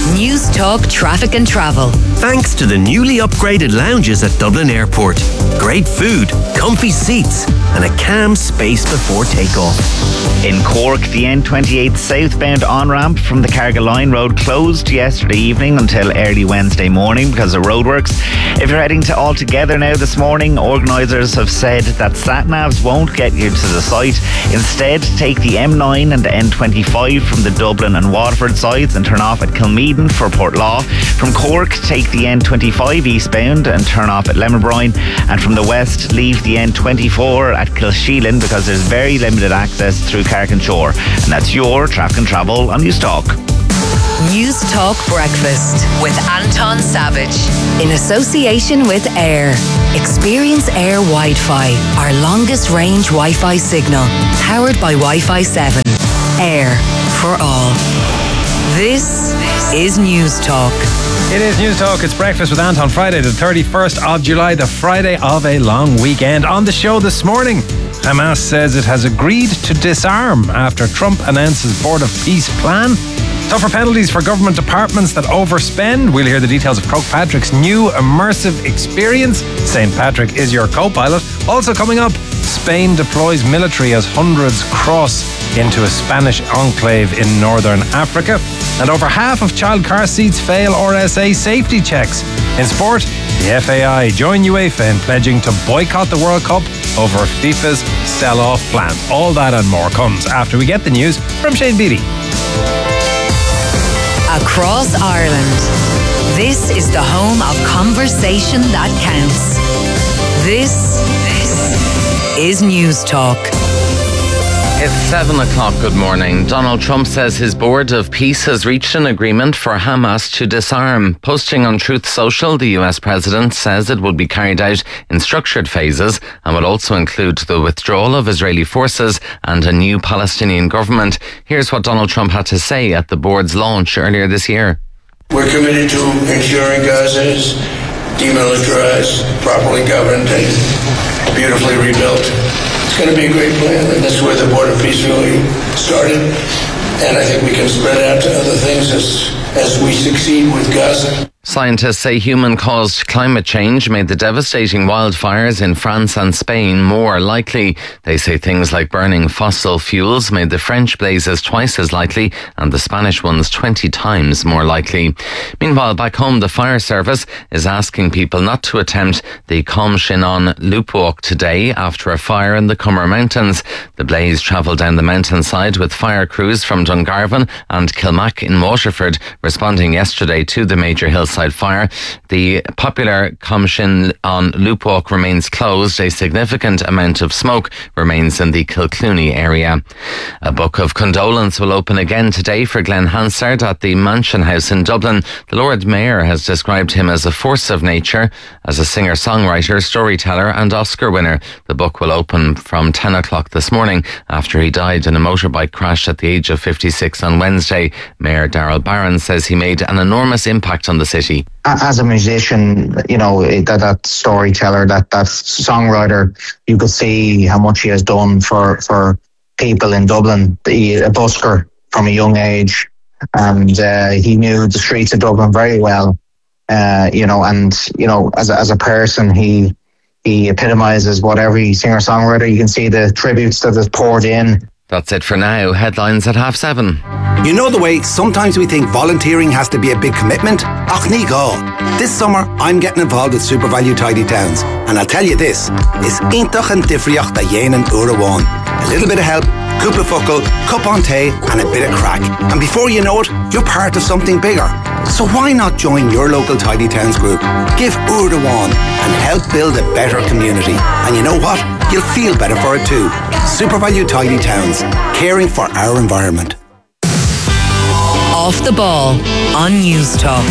News Talk Traffic and Travel. Thanks to the newly upgraded lounges at Dublin Airport. Great food, comfy seats, and a calm space before takeoff. In Cork, the N twenty-eight southbound on-ramp from the Carrigaline Road closed yesterday evening until early Wednesday morning because of roadworks. If you're heading to Altogether now this morning, organisers have said that sat-navs won't get you to the site. Instead, take the M nine and the N twenty-five from the Dublin and Waterford sides and turn off at Kilmeaden for Portlaw. From Cork, take the N twenty-five eastbound and turn off at Lemmerbrine. And from the west, leave the N twenty-four at Kilsheelan because there's very limited access through Carrickshore. And that's your Traffic and Travel on News Talk. News Talk Breakfast with Anton Savage in association with Air. Experience Air Wi-Fi, our longest range Wi-Fi signal, powered by Wi-Fi seven. Air for all. This is News Talk. It is News Talk. It's Breakfast with Anton. Friday the thirty-first of July, the Friday of a long weekend. On the show this morning, Hamas says it has agreed to disarm after Trump announces Board of Peace plan. Tougher penalties for government departments that overspend. We'll hear the details of Croke Patrick's new immersive experience. Saint Patrick is your co-pilot. Also coming up, Spain deploys military as hundreds cross into a Spanish enclave in northern Africa. And over half of child car seats fail R S A safety checks. In sport, the F A I join UEFA in pledging to boycott the World Cup over FIFA's sell-off plan. All that and more comes after we get the news from Shane Beattie. Across Ireland, this is the home of conversation that counts. This, this is News Talk. It's seven o'clock. Good morning. Donald Trump says his Board of Peace has reached an agreement for Hamas to disarm. Posting on Truth Social, the U S president says it will be carried out in structured phases and will also include the withdrawal of Israeli forces and a new Palestinian government. Here's what Donald Trump had to say at the board's launch earlier this year. We're committed to ensuring Gaza is demilitarized, properly governed, and beautifully rebuilt. It's going to be a great plan, and that's where the Board of Peace really started. And I think we can spread it out to other things as, as we succeed with Gaza. Scientists say human-caused climate change made the devastating wildfires in France and Spain more likely. They say things like burning fossil fuels made the French blazes twice as likely and the Spanish ones twenty times more likely. Meanwhile, back home, the fire service is asking people not to attempt the Com Shinnon loop walk today after a fire in the Cummer Mountains. The blaze travelled down the mountainside with fire crews from Dungarvan and Kilmac in Waterford responding yesterday to the major hillside fire. The popular Com Shinnon loop walk remains closed. A significant amount of smoke remains in the Kilclooney area. A book of condolence will open again today for Glenn Hansard at the Mansion House in Dublin. The Lord Mayor has described him as a force of nature, as a singer-songwriter, storyteller and Oscar winner. The book will open from ten o'clock this morning after he died in a motorbike crash at the age of fifty-six on Wednesday. Mayor Darrell Barron says he made an enormous impact on the city. As a musician, you know, that, that storyteller, that, that songwriter, you could see how much he has done for, for people in Dublin. He, a busker from a young age, and uh, he knew the streets of Dublin very well. Uh, you know, and you know, as a, as a person, he he epitomises what every singer-songwriter. You can see the tributes that is poured in. That's it for now. Headlines at half seven. You know the way sometimes we think volunteering has to be a big commitment? Ach ní gá. This summer I'm getting involved with Super Value Tidy Towns, and I'll tell you this, is intach and difriocht da yénan urawan. A little bit of help, cúpla focal, cup on tay, and a bit of crack. And before you know it, you're part of something bigger. So why not join your local Tidy Towns group? Give Urdawan and help build a better community. And you know what? You'll feel better for it too. Super Value Tidy Towns, caring for our environment. Off the Ball on News Talk.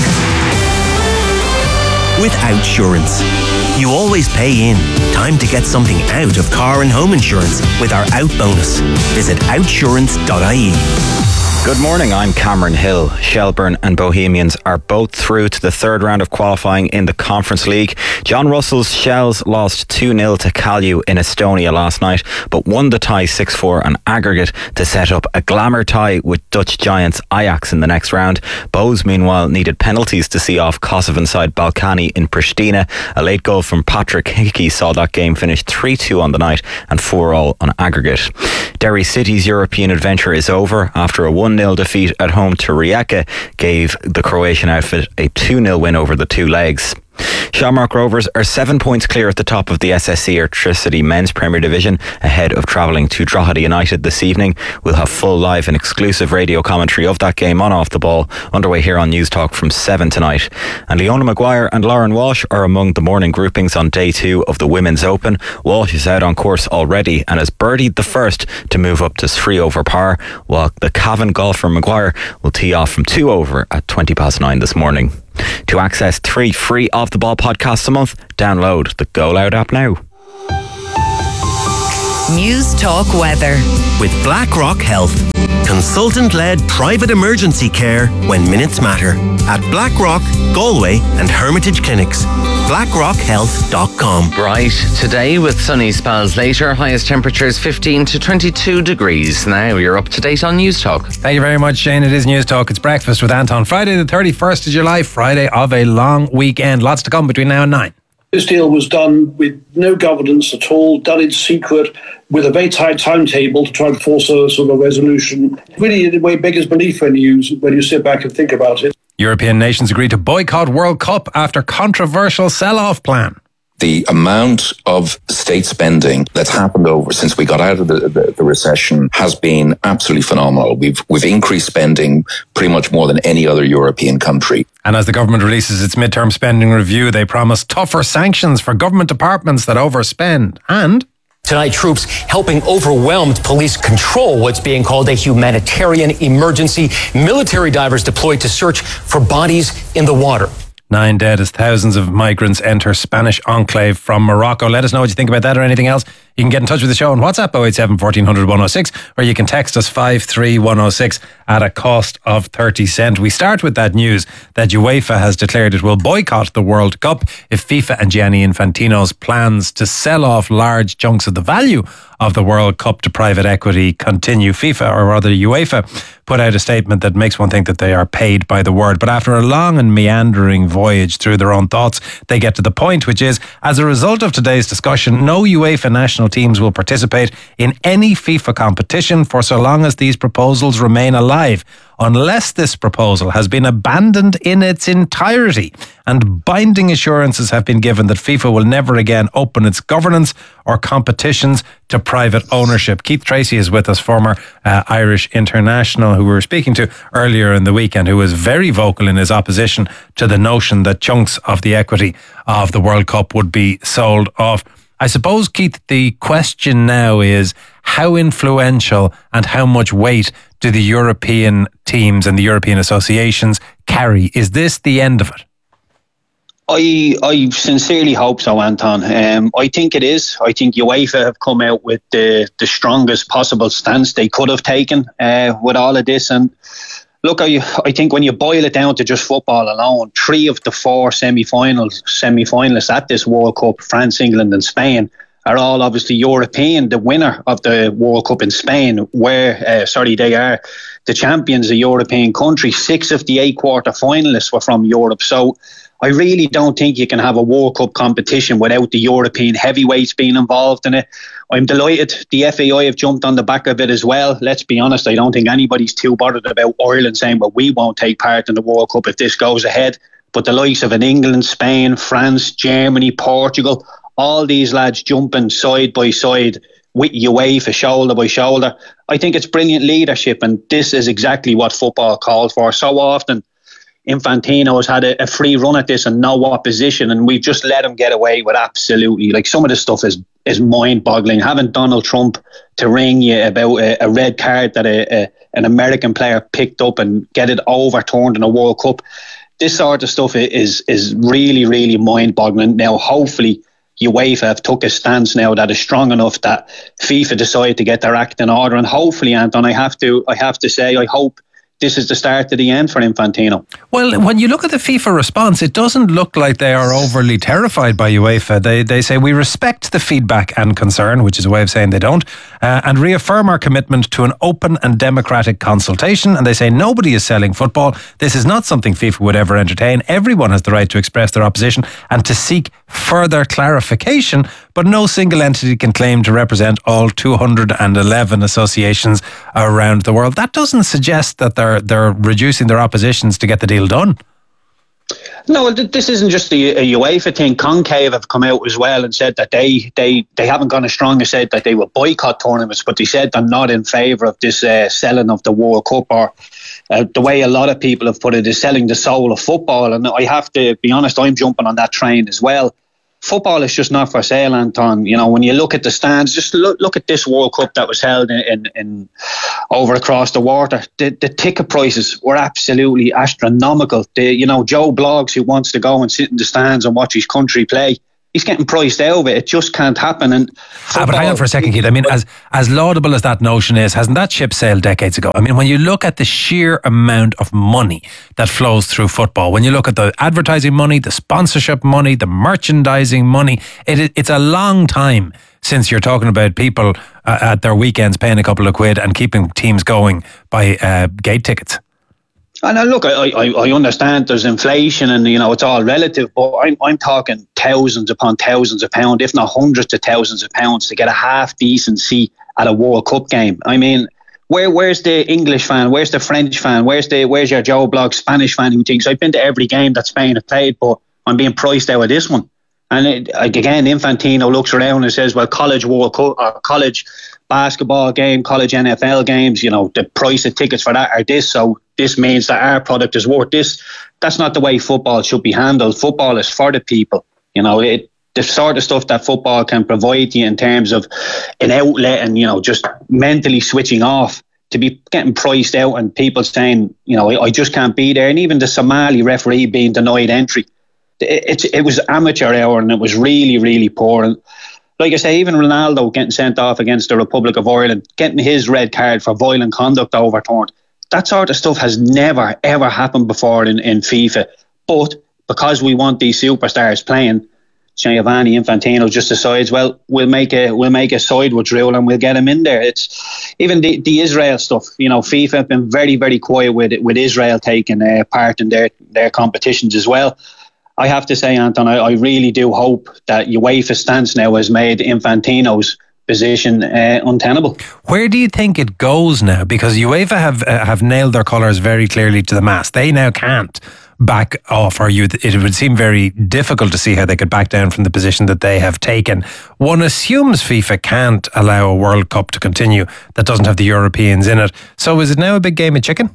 With Outsurance. You always pay in. Time to get something out of car and home insurance with our Out bonus. Visit outsurance dot I E. Good morning, I'm Cameron Hill. Shelbourne and Bohemians are both through to the third round of qualifying in the Conference League. John Russell's Shells lost two nil to Kalju in Estonia last night, but won the tie six four on aggregate to set up a glamour tie with Dutch giants Ajax in the next round. Bohs, meanwhile, needed penalties to see off Kosovan side Balkani in Pristina. A late goal from Patrick Hickey saw that game finish three two on the night and four all on aggregate. Derry City's European adventure is over after a one nil defeat at home to Rijeka gave the Croatian outfit a two nil win over the two legs. Shamrock Rovers are seven points clear at the top of the S S E Airtricity Men's Premier Division, ahead of travelling to Drogheda United this evening. We'll have full live and exclusive radio commentary of that game on Off the Ball, underway here on News Talk from seven tonight. And Leona Maguire and Lauren Walsh are among the morning groupings on day two of the Women's Open. Walsh is out on course already and has birdied the first to move up to three over par, while the Cavan golfer Maguire will tee off from two over at twenty past nine this morning. To access three free Off the Ball podcasts a month, download the Go Loud app now. News Talk Weather. With BlackRock Health. Consultant-led private emergency care when minutes matter. At BlackRock, Galway and Hermitage Clinics. blackrock health dot com. Bright today with sunny spells later. Highest temperatures fifteen to twenty-two degrees. Now you're up to date on News Talk. Thank you very much, Shane. It is News Talk. It's breakfast with Anton. Friday the thirty-first of July, Friday of a long weekend. Lots to come between now and nine. This deal was done with no governance at all, done in secret, with a very tight timetable to try and force a sort of resolution. Really, in a way, beggars belief when you when you sit back and think about it. European nations agreed to boycott World Cup after controversial sell-off plan. The amount of state spending that's happened over since we got out of the, the, the recession has been absolutely phenomenal. We've we've increased spending pretty much more than any other European country. And as the government releases its midterm spending review, they promise tougher sanctions for government departments that overspend. And tonight, troops helping overwhelmed police control what's being called a humanitarian emergency. Military divers deployed to search for bodies in the water. Nine dead as thousands of migrants enter Spanish enclave from Morocco. Let us know what you think about that or anything else. You can get in touch with the show on WhatsApp oh eight seven, fourteen hundred, one oh six, or you can text us five three one oh six at a cost of thirty cent. We start with that news that UEFA has declared it will boycott the World Cup if FIFA and Gianni Infantino's plans to sell off large chunks of the value of the World Cup to private equity continue. FIFA, or rather UEFA, put out a statement that makes one think that they are paid by the word. But after a long and meandering voyage through their own thoughts, they get to the point, which is, as a result of today's discussion, no UEFA national teams will participate in any FIFA competition for so long as these proposals remain alive, unless this proposal has been abandoned in its entirety and binding assurances have been given that FIFA will never again open its governance or competitions to private ownership. Keith Tracy is with us, former uh, Irish international who we were speaking to earlier in the weekend, who was very vocal in his opposition to the notion that chunks of the equity of the World Cup would be sold off. I suppose, Keith, the question now is how influential and how much weight do the European teams and the European associations carry? Is this the end of it? I I sincerely hope so, Anton. Um, I think it is. I think UEFA have come out with the, the strongest possible stance they could have taken uh, with all of this. And look, I I think when you boil it down to just football alone, three of the four semi-finals, semi-finalists at this World Cup, France, England and Spain, are all obviously European. The winner of the World Cup in Spain, where, uh, sorry, they are the champions, a European country. Six of the eight quarter-finalists were from Europe. So I really don't think you can have a World Cup competition without the European heavyweights being involved in it. I'm delighted the F A I have jumped on the back of it as well. Let's be honest, I don't think anybody's too bothered about Ireland saying, well, we won't take part in the World Cup if this goes ahead. But the likes of an England, Spain, France, Germany, Portugal, all these lads jumping side by side with UEFA, shoulder by shoulder. I think it's brilliant leadership, and this is exactly what football calls for. So often Infantino has had a, a free run at this and no opposition, and we've just let him get away with absolutely, like, some of this stuff is is mind-boggling. Having Donald Trump to ring you about a, a red card that a, a, an American player picked up and get it overturned in a World Cup, this sort of stuff is is really, really mind-boggling. Now, hopefully UEFA have took a stance now that is strong enough that FIFA decided to get their act in order, and hopefully, Anton, I have to I have to say, I hope this is the start to the end for Infantino. Well, when you look at the FIFA response, it doesn't look like they are overly terrified by UEFA. They they say we respect the feedback and concern, which is a way of saying they don't, uh, and reaffirm our commitment to an open and democratic consultation. And they say nobody is selling football. This is not something FIFA would ever entertain. Everyone has the right to express their opposition and to seek further clarification, but no single entity can claim to represent all two hundred eleven associations around the world. That doesn't suggest that they're they're reducing their oppositions to get the deal done. No, this isn't just a, a UEFA thing. Concave have come out as well and said that they, they, they haven't gone as strong as said that they will boycott tournaments, but they said they're not in favour of this uh, selling of the World Cup, or uh, the way a lot of people have put it is selling the soul of football. And I have to be honest, I'm jumping on that train as well. Football is just not for sale, Anton. You know, when you look at the stands, just look look at this World Cup that was held in, in, in over across the water. The, the ticket prices were absolutely astronomical. The, you know, Joe Bloggs, who wants to go and sit in the stands and watch his country play, he's getting priced out of it. It just can't happen. And ah, but hang on for a second, Keith. I mean, as as laudable as that notion is, hasn't that ship sailed decades ago? I mean, when you look at the sheer amount of money that flows through football, when you look at the advertising money, the sponsorship money, the merchandising money, it, it's a long time since you're talking about people uh, at their weekends paying a couple of quid and keeping teams going by uh, gate tickets. And uh, look, I, I, I understand there's inflation and, you know, it's all relative, but I'm, I'm talking thousands upon thousands of pounds, if not hundreds of thousands of pounds to get a half decent seat at a World Cup game. I mean, where where's the English fan? Where's the French fan? Where's the where's your Joe Bloggs Spanish fan who thinks I've been to every game that Spain have played, but I'm being priced out of this one? And it, again, Infantino looks around and says, well, college World Cup or college basketball game, college N F L games, you know, the price of tickets for that are this, so this means that our product is worth this. That's not the way football should be handled. Football is for the people. You know, it the sort of stuff that football can provide you in terms of an outlet and, you know, just mentally switching off, to be getting priced out and people saying, you know, I just can't be there. And even the Somali referee being denied entry. It, it, it was amateur hour and it was really, really poor. And like I say, even Ronaldo getting sent off against the Republic of Ireland, getting his red card for violent conduct overturned. That sort of stuff has never, ever happened before in, in FIFA. But because we want these superstars playing, Giovanni Infantino just decides, well, we'll make a we'll make a sideways rule and we'll get him in there. It's even the, the Israel stuff. You know, FIFA have been very, very quiet with it, with Israel taking uh, part in their, their competitions as well. I have to say, Anton, I, I really do hope that UEFA's stance now has made Infantino's position uh, untenable. Where do you think it goes now? Because UEFA have uh, have nailed their colours very clearly to the mast. They now can't back off, or you, it would seem very difficult to see how they could back down from the position that they have taken. One assumes FIFA can't allow a World Cup to continue that doesn't have the Europeans in it. So is it now a big game of chicken?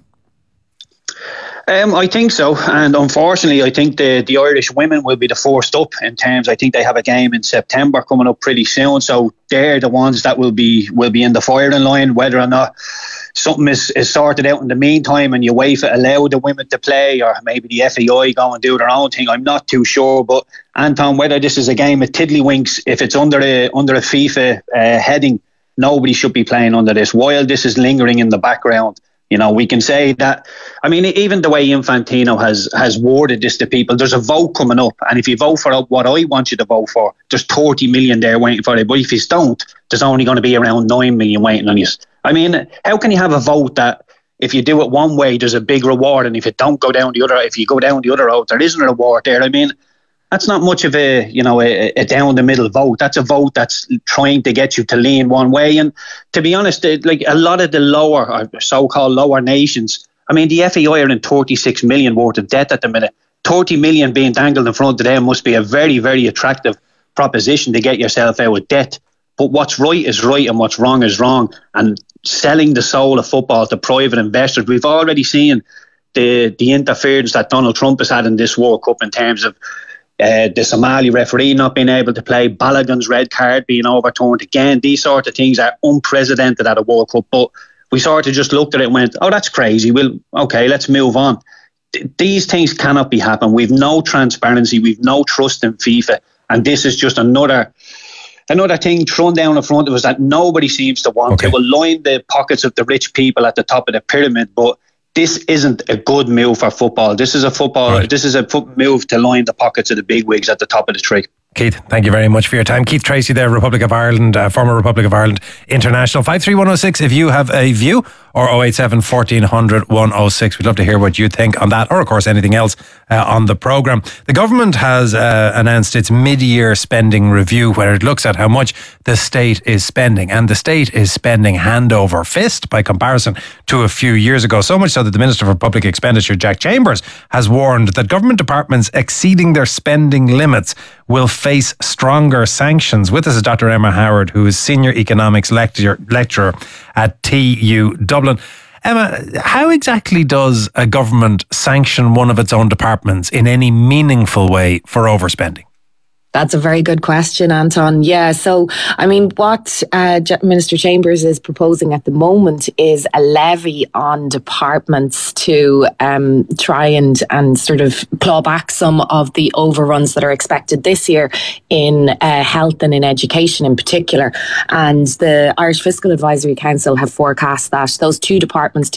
Um, I think so, and unfortunately I think the, the Irish women will be the first up in terms. I think they have a game in September coming up pretty soon, so they're the ones that will be will be in the firing line. Whether or not something is, is sorted out in the meantime and UEFA allow the women to play, or maybe the F A I go and do their own thing, I'm not too sure. But Anton, whether this is a game of tiddlywinks, if it's under a under a FIFA uh, heading, nobody should be playing under this. While this is lingering in the background, you know, we can say that. I mean, even the way Infantino has has worded this to people, there's a vote coming up, and if you vote for what I want you to vote for, there's thirty million there waiting for it. But if you don't, there's only going to be around nine million waiting on you. I mean, how can you have a vote that if you do it one way, there's a big reward, and if you don't go down the other, if you go down the other road, there isn't a reward there? I mean, that's not much of a, you know, a, a down the middle vote. That's a vote that's trying to get you to lean one way. And to be honest, like a lot of the lower, or so-called lower nations, I mean, the F A I are in thirty-six million worth of debt at the minute. thirty million being dangled in front of them must be a very, very attractive proposition to get yourself out of debt. But what's right is right and what's wrong is wrong. And selling the soul of football to private investors, we've already seen the the interference that Donald Trump has had in this World Cup in terms of Uh, the Somali referee not being able to play, Balogun's red card being overturned again. These sort of things are unprecedented at a World Cup, but we sort of just looked at it and went, oh, that's crazy. We'll, okay, let's move on. Th- these things cannot be happening. We've no transparency. We've no trust in FIFA. And this is just another another thing thrown down in front of us that nobody seems to want. Okay. It will line the pockets of the rich people at the top of the pyramid, but this isn't a good move for football. This is a football. Right. This is a move to line the pockets of the bigwigs at the top of the tree. Keith, thank you very much for your time. Keith Tracy there, Republic of Ireland, uh, former Republic of Ireland International. five three one oh six if you have a view, or oh eight seven, fourteen hundred, one oh six. We'd love to hear what you think on that, or of course anything else uh, on the programme. The government has uh, announced its mid-year spending review, where it looks at how much the state is spending. And the state is spending hand over fist by comparison to a few years ago. So much so that the Minister for Public Expenditure, Jack Chambers, has warned that government departments exceeding their spending limits will face stronger sanctions. With us is Doctor Emma Howard, who is Senior Economics lecturer, lecturer at T U Dublin. Emma, how exactly does a government sanction one of its own departments in any meaningful way for overspending? That's a very good question, Anton. Yeah, so, I mean, what uh, Minister Chambers is proposing at the moment is a levy on departments to um, try and, and sort of claw back some of the overruns that are expected this year in uh, health and in education in particular. And the Irish Fiscal Advisory Council have forecast that those two departments